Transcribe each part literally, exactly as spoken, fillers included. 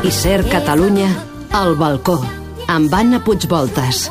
I Ser Catalunya, al balcó, amb Anna Puigvoltas.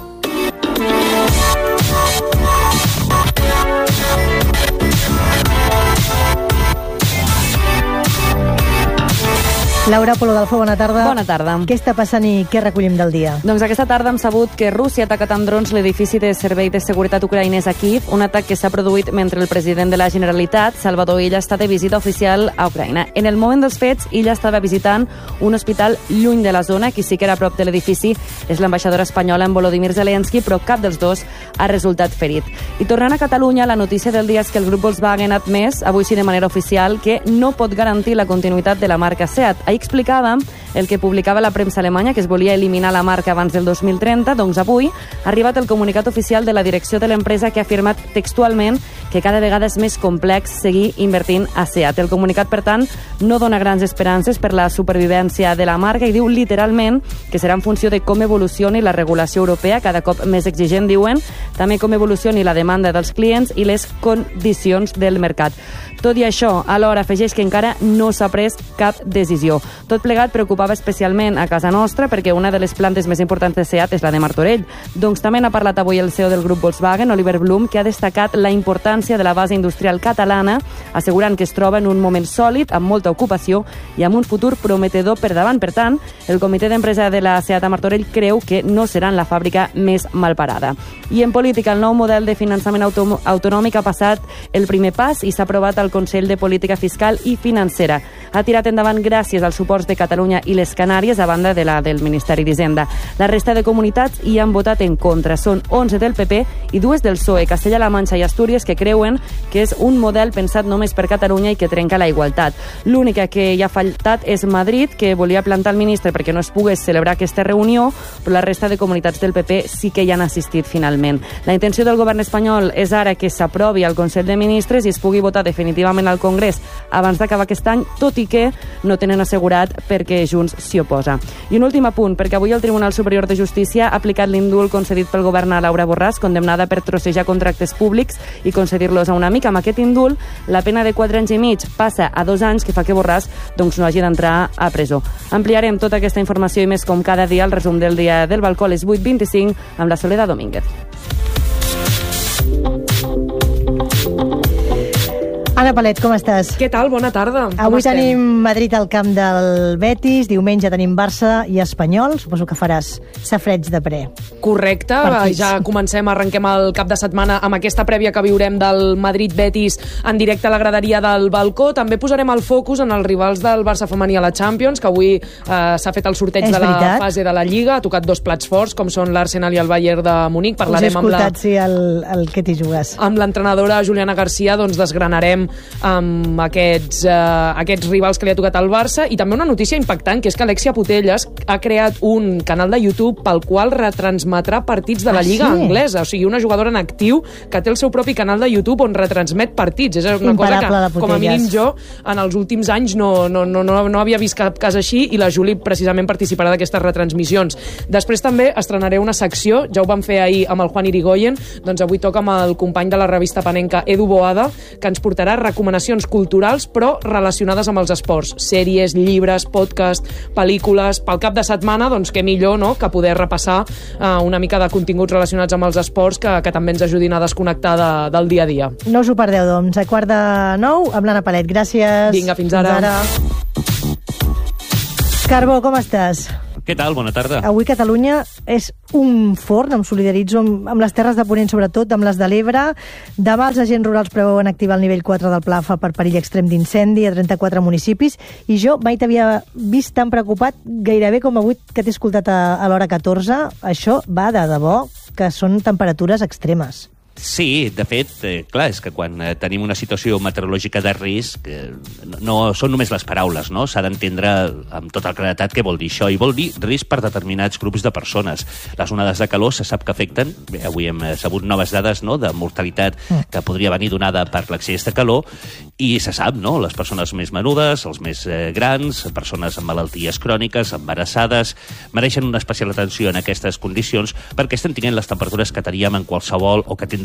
Laura Polo d'Alfa, bona tarda. Bona tarda. Què està passant i què recollim del dia? Doncs aquesta tarda hem sabut que Rússia ha atacat amb drons l'edifici de servei de seguretat ucraïnès a Kíev, un atac que s'ha produït mentre el president de la Generalitat, Salvador Illa, està de visita oficial a Ucraïna. En el moment dels fets, Illa estava visitant un hospital lluny de la zona. Qui sí que era a prop de l'edifici és l'ambaixadora espanyola en Volodymyr Zelensky, però cap dels dos ha resultat ferit. I tornant a Catalunya, la notícia del dia és que el grup Volkswagen ha admès, avui sí de manera oficial, que no pot garantir la continuïtat de la marca Seat. Ahir explicàvem el que publicava la premsa alemanya, que es volia eliminar la marca abans del dos mil trenta, doncs avui ha arribat el comunicat oficial de la direcció de l'empresa, que ha afirmat textualment que cada vegada és més complex seguir invertint a Seat. El comunicat, per tant, no dona grans esperances per la supervivència de la marca i diu literalment que serà en funció de com evolucioni la regulació europea, cada cop més exigent, diuen, també com evolucioni la demanda dels clients i les condicions del mercat. Tot i això, alhora afegeix que encara no s'ha pres cap decisió. Tot plegat preocupava especialment a casa nostra perquè una de les plantes més importants de Seat és la de Martorell. Doncs també n'ha parlat avui el C E O del grup Volkswagen, Oliver Blume, que ha destacat la importància de la base industrial catalana, assegurant que es troba en un moment sòlid, amb molta ocupació i amb un futur prometedor per davant. Per tant, el comitè d'empresa de la Seat a Martorell creu que no seran la fàbrica més malparada. I en política, el nou model de finançament auto autonòmic ha passat el primer pas i s'ha aprovat al Consell de Política Fiscal i Financera. Ha tirat endavant gràcies als suports de Catalunya i les Canàries, a banda de la del Ministeri d'Hisenda. La resta de comunitats hi han votat en contra. Són onze del P P i dues del P S O E, Castella-La Manxa i Astúries, que creuen que és un model pensat només per Catalunya i que trenca la igualtat. L'única que hi ha faltat és Madrid, que volia plantar el ministre perquè no es pogués celebrar aquesta reunió, però la resta de comunitats del P P sí que hi han assistit finalment. La intenció del govern espanyol és ara que s'aprovi al Consell de Ministres i es pugui votar definitivament al Congrés abans d'acabar aquest any, tot i que no tenen assegurat perquè Junts s'hi oposa. I un últim apunt, perquè avui el Tribunal Superior de Justícia ha aplicat l'indult concedit pel govern a Laura Borràs, condemnada per trossejar contractes públics i concedir-los a un amic. Amb aquest indult, la pena de quatre anys i mig passa a dos anys, que fa que Borràs doncs, no hagi d'entrar a presó. Ampliarem tota aquesta informació i més com cada dia al resum del dia del balcó a les vuit vint-i-cinc amb la Soledad Domínguez. Anna Palet, com estàs? Què tal? Bona tarda. Avui tenim Madrid al camp del Betis, diumenge tenim Barça i Espanyol. Suposo que faràs safreig de pre. Correcte, Partits. Ja comencem, arrenquem el cap de setmana amb aquesta prèvia que viurem del Madrid-Betis en directe a la graderia del balcó. També posarem el focus en els rivals del Barça femení a la Champions, que avui eh, s'ha fet el sorteig És de la veritat. fase de la Lliga, ha tocat dos plats forts, com són l'Arsenal i el Bayern de Munic. Us he Parlarem amb la... escoltat, sí, el, el que t'hi jugues. Amb l'entrenadora Juliana García doncs desgranarem amb aquests, eh, aquests rivals que li ha tocat al Barça, i també una notícia impactant, que és que Alexia Putellas ha creat un canal de YouTube pel qual retransmetrà partits de la Ah, Lliga sí? anglesa, o sigui, una jugadora en actiu que té el seu propi canal de YouTube on retransmet partits. És una Imparable, cosa la que, com a Putellas. mínim jo, en els últims anys no, no, no, no, no havia vist cap cas així, i la Juli precisament participarà d'aquestes retransmissions. Després també estrenaré una secció, ja ho vam fer ahir amb el Juan Irigoyen, doncs avui toca amb el company de la revista panenca Edu Boada, que ens portarà recomanacions culturals però relacionades amb els esports, sèries, llibres, podcast, pel·lícules. Pel cap de setmana, doncs què millor, no?, que poder repassar uh, una mica de continguts relacionats amb els esports que, que també ens ajudin a desconnectar de, del dia a dia. No us ho perdeu, doncs. A quart de nou, amb l'Anna Palet. Gràcies. Vinga, fins ara. Fins ara. Carbó, com estàs? Què tal? Bona tarda. Avui Catalunya és un forn, em solidaritzo amb, amb les terres de Ponent, sobretot, amb les de l'Ebre. Demà els agents rurals preveuen activar el nivell quatre del Pla per perill extrem d'incendi a trenta-quatre municipis, i jo mai t'havia vist tan preocupat gairebé com avui que t'he escoltat a, a l'hora catorze. Això va de debò, que són temperatures extremes. Sí, de fet, eh, clar, és que quan eh, tenim una situació meteorològica de risc, eh, no són només les paraules, no? S'ha d'entendre amb tota la claredat què vol dir això, i vol dir risc per determinats grups de persones. Les onades de calor se sap que afecten, bé, avui hem sabut noves dades, no?, de mortalitat que podria venir donada per l'excés de calor, i se sap, no?, les persones més menudes, els més eh, grans, persones amb malalties cròniques, embarassades, mereixen una especial atenció en aquestes condicions perquè estem tenint les temperatures que teníem en qualsevol, o que tindríem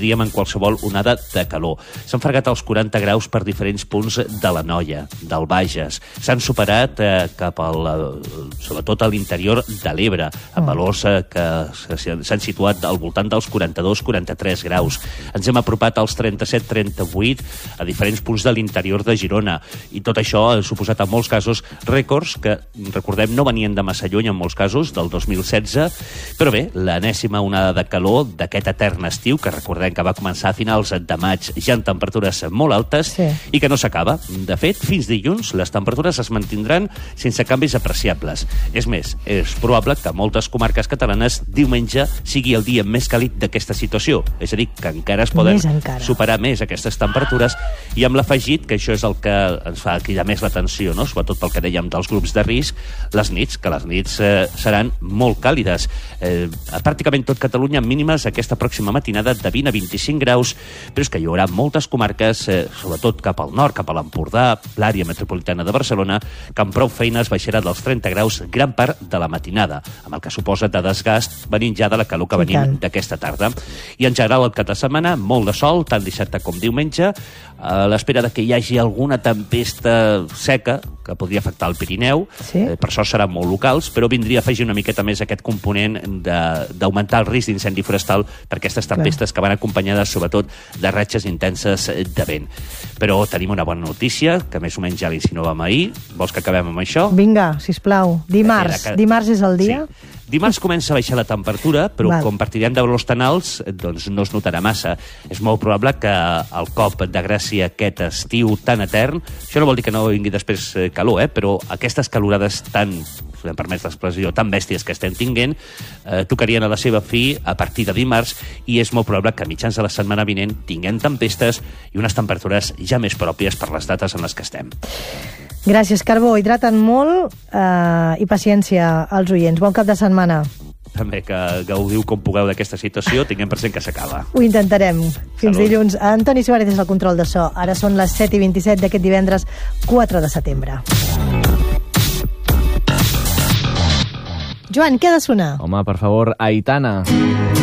diríem en qualsevol onada de calor. S'han fregat els quaranta graus per diferents punts de l'Anoia, del Bages. S'han superat eh, cap al, sobretot a l'interior de l'Ebre, amb valors eh, que s'han situat al voltant dels quaranta-dos quaranta-tres graus. Ens hem apropat als trenta-set trenta-vuit a diferents punts de l'interior de Girona. I tot això ha suposat en molts casos rècords que, recordem, no venien de massa lluny en molts casos, del dos mil setze, però bé, l'enèsima onada de calor d'aquest etern estiu, que recordem que va començar a finals de maig, ja en temperatures molt altes, sí. i que no s'acaba. De fet, fins dilluns les temperatures es mantindran sense canvis apreciables. És més, és probable que moltes comarques catalanes diumenge sigui el dia més càlid d'aquesta situació. És a dir, que encara es poden encara. superar més aquestes temperatures, i amb l'afegit, que això és el que ens fa cridar més l'atenció, no? Sobretot pel que dèiem dels grups de risc, les nits, que les nits eh, seran molt càlides. Eh, a pràcticament tot Catalunya mínimes aquesta pròxima matinada de vint a vint-i-cinc graus, però és que hi haurà moltes comarques, eh, sobretot cap al nord, cap a l'Empordà, l'àrea metropolitana de Barcelona, que amb prou feines baixarà dels trenta graus gran part de la matinada, amb el que suposa de desgast venint ja de la calor que venim d'aquesta tarda. I en general el cap de setmana, molt de sol, tant dissabte com diumenge, a l'espera de que hi hagi alguna tempesta seca que podria afectar el Pirineu. Sí? Eh, per això seran molt locals, però vindria a afegir una miqueta més aquest component d'augmentar el risc d'incendi forestal per aquestes tempestes Clar. que van acompanyades sobretot de ratxes intenses de vent. Però tenim una bona notícia, que més o menys ja l'insinuàvem ahir. Vols que acabem amb això? Vinga, sisplau. Dimarts. Que... Dimarts és el dia? Sí. Dimarts comença a baixar la temperatura, però Val. com partirem de valors tan alts, doncs no es notarà massa. És molt probable que el cop de gràcia aquest estiu tan etern, això no vol dir que no vingui després calor, eh? però aquestes calorades tan, si em permets l'expressió, tan bèsties que estem tinguent, eh, tocarien a la seva fi a partir de dimarts, i és molt probable que a mitjans de la setmana vinent tinguem tempestes i unes temperatures ja més pròpies per les dates en les que estem. Gràcies, Carbó. Hidrata'n molt eh, i paciència als oients. Bon cap de setmana. També que gaudiu com pugueu d'aquesta situació, tinguem present que s'acaba. Ho intentarem. Fins Salut. dilluns. Antoni Suárez és el control de so. Ara són les set i vint-i-set d'aquest divendres quatre de setembre. Joan, què ha de sonar? Home, per favor, Aitana.